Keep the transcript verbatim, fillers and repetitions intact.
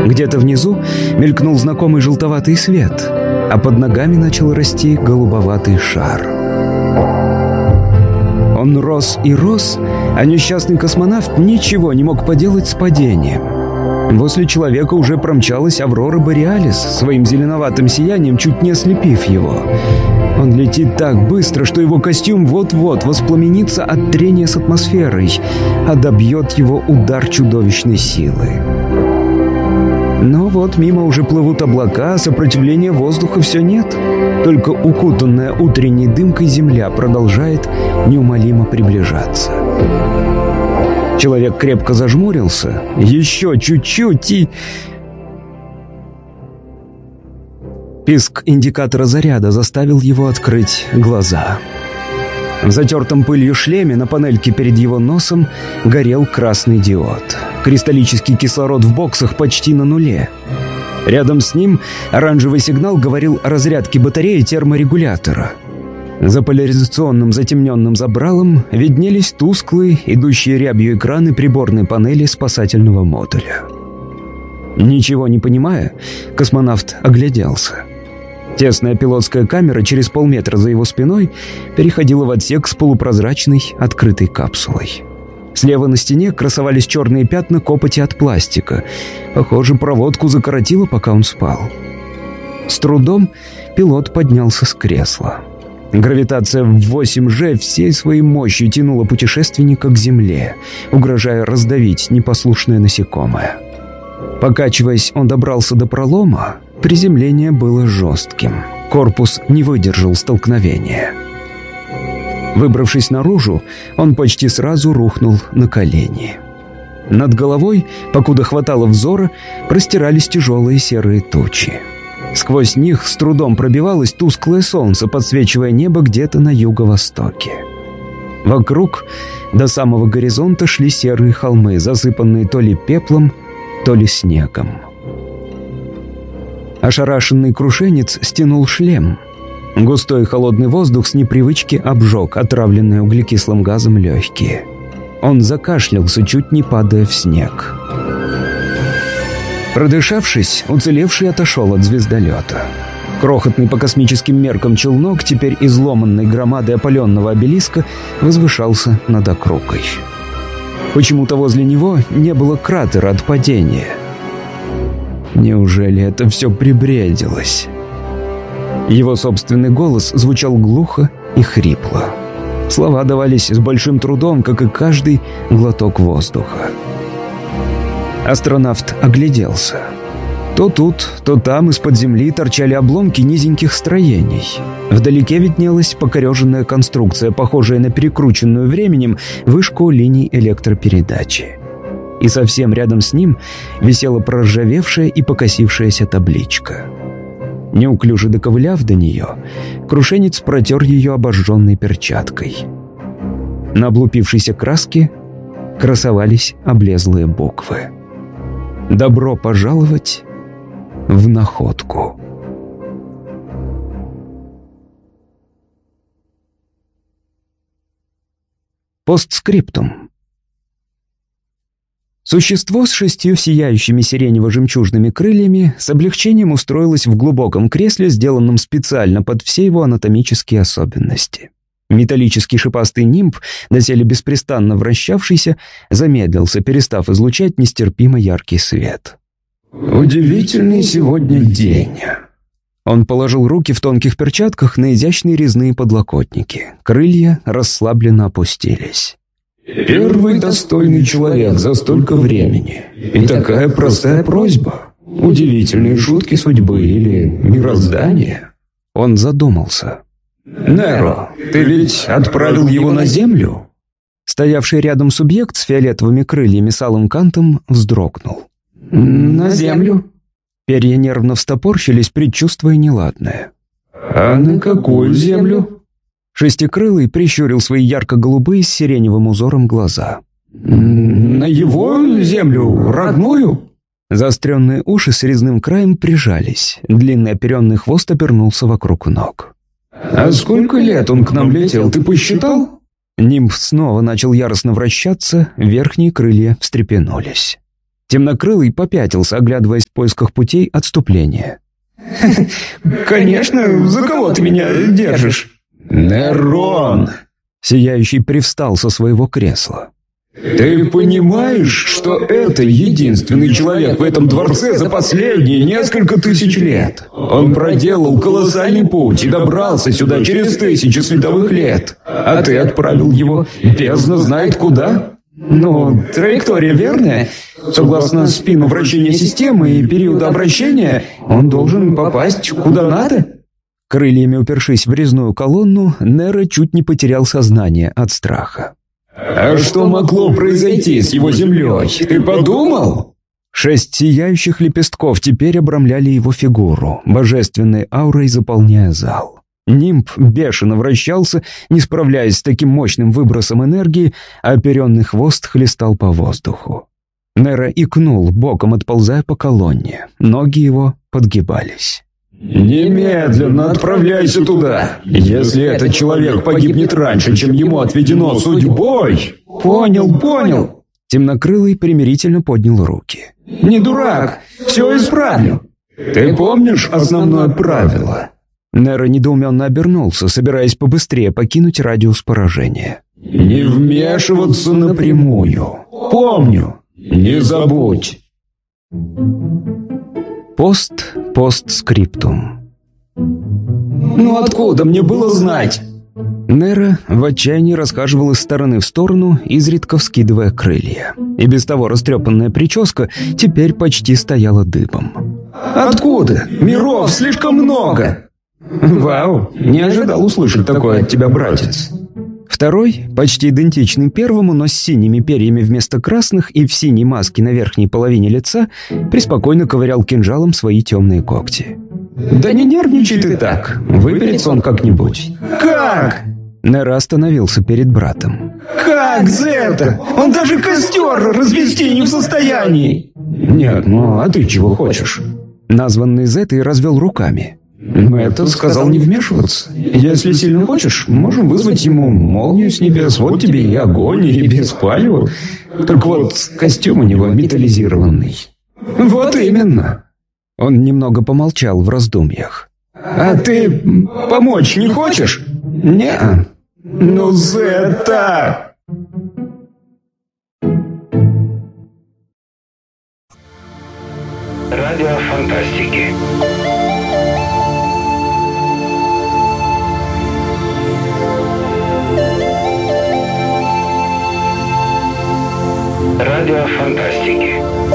Где-то внизу мелькнул знакомый желтоватый свет, а под ногами начал расти голубоватый шар. Он рос и рос, а несчастный космонавт ничего не мог поделать с падением. Возле человека уже промчалась Аврора Бореалис, своим зеленоватым сиянием чуть не ослепив его. Он летит так быстро, что его костюм вот-вот воспламенится от трения с атмосферой, а добьет его удар чудовищной силы. Но вот мимо уже плывут облака, а сопротивления воздуха все нет. Только укутанная утренней дымкой земля продолжает неумолимо приближаться. Человек крепко зажмурился. Еще чуть-чуть и... Писк индикатора заряда заставил его открыть глаза. В затертом пылью шлеме на панельке перед его носом горел красный диод. Кристаллический кислород в боксах почти на нуле. Рядом с ним оранжевый сигнал говорил о разрядке батареи терморегулятора. За поляризационным затемненным забралом виднелись тусклые, идущие рябью экраны приборной панели спасательного модуля. Ничего не понимая, космонавт огляделся. Тесная пилотская камера через полметра за его спиной переходила в отсек с полупрозрачной открытой капсулой. Слева на стене красовались черные пятна копоти от пластика. Похоже, проводку закоротило, пока он спал. С трудом пилот поднялся с кресла. Гравитация в восемь же всей своей мощью тянула путешественника к земле, угрожая раздавить непослушное насекомое. Покачиваясь, он добрался до пролома. Приземление было жестким. Корпус не выдержал столкновения. Выбравшись наружу, он почти сразу рухнул на колени. Над головой, покуда хватало взора, простирались тяжелые серые тучи. Сквозь них с трудом пробивалось тусклое солнце, подсвечивая небо где-то на юго-востоке. Вокруг до самого горизонта шли серые холмы, засыпанные то ли пеплом, то ли снегом. Ошарашенный крушенец стянул шлем. Густой холодный воздух с непривычки обжег отравленные углекислым газом легкие. Он закашлялся, чуть не падая в снег. Продышавшись, уцелевший отошел от звездолета. Крохотный по космическим меркам челнок, теперь изломанной громадой опаленного обелиска, возвышался над округой. Почему-то возле него не было кратера от падения. Неужели это все прибредилось? Его собственный голос звучал глухо и хрипло. Слова давались с большим трудом, как и каждый глоток воздуха. Астронавт огляделся. То тут, то там из-под земли торчали обломки низеньких строений. Вдалеке виднелась покореженная конструкция, похожая на перекрученную временем вышку линий электропередачи. И совсем рядом с ним висела проржавевшая и покосившаяся табличка. Неуклюже доковыляв до нее, крушенец протер ее обожженной перчаткой. На облупившейся краске красовались облезлые буквы. «Добро пожаловать в находку». Постскриптум. Существо с шестью сияющими сиренево-жемчужными крыльями с облегчением устроилось в глубоком кресле, сделанном специально под все его анатомические особенности. Металлический шипастый нимб, доселе беспрестанно вращавшийся, замедлился, перестав излучать нестерпимо яркий свет. «Удивительный сегодня день». Он положил руки в тонких перчатках на изящные резные подлокотники. Крылья расслабленно опустились. «Первый достойный человек за столько времени. И такая простая просьба. Удивительные шутки судьбы или мироздания». Он задумался. «Неро, ты ведь отправил его на Землю?» Стоявший рядом субъект с фиолетовыми крыльями с алым кантом вздрогнул. «На Землю?» Перья нервно встопорщились, предчувствуя неладное. «А на какую Землю?» Шестикрылый прищурил свои ярко-голубые с сиреневым узором глаза. «На его Землю, родную?» Заостренные уши с резным краем прижались. Длинный оперенный хвост обернулся вокруг ног. «А сколько лет он к нам летел, ты посчитал?» Нимб снова начал яростно вращаться, верхние крылья встрепенулись. Темнокрылый попятился, оглядываясь в поисках путей отступления. «Конечно, за кого ты меня держишь?» «Нерон!» Сияющий привстал со своего кресла. «Ты понимаешь, что это единственный человек в этом дворце за последние несколько тысяч лет? Он проделал колоссальный путь и добрался сюда через тысячи световых лет. А ты отправил его бездна знает куда?» «Ну, траектория верная. Согласно спину вращения системы и периода обращения, он должен попасть куда надо». Крыльями упершись в резную колонну, Неро чуть не потерял сознание от страха. «А что могло произойти с его землей? Ты подумал?» Шесть сияющих лепестков теперь обрамляли его фигуру, божественной аурой заполняя зал. Нимб бешено вращался, не справляясь с таким мощным выбросом энергии, а оперенный хвост хлестал по воздуху. Неро икнул, боком отползая по колонне. Ноги его подгибались. «Немедленно отправляйся туда! Если этот человек погибнет раньше, чем ему отведено судьбой!» «Понял, понял!» Темнокрылый примирительно поднял руки. «Не дурак, все исправлю!» «Ты помнишь основное правило?» Неро недоуменно обернулся, собираясь побыстрее покинуть радиус поражения. «Не вмешиваться напрямую. Помню. Не забудь». Пост, постскриптум. «Ну откуда мне было знать?» Неро в отчаянии расхаживал из стороны в сторону, изредка вскидывая крылья. И без того растрепанная прическа теперь почти стояла дыбом. «Откуда? Миров слишком много!» «Вау, не ожидал услышать такое от тебя, братец». Второй, почти идентичный первому, но с синими перьями вместо красных и в синей маске на верхней половине лица, преспокойно ковырял кинжалом свои темные когти. «Да не нервничай ты так, выберется он как-нибудь». «Как?» Неро остановился перед братом. «Как за это? Он даже костер развести не в состоянии!» «Нет, ну а ты чего хочешь?» Названный Зетой развел руками. «Это сказал не вмешиваться. Если сильно хочешь, можем вызвать ему молнию с небес. Вот тебе и огонь, и без палева. Так вот, костюм у него металлизированный». «Вот именно». Он немного помолчал в раздумьях. «А ты помочь не хочешь?» «Не-а». «Ну, Зета!» Радио фантастики. Радио фантастики.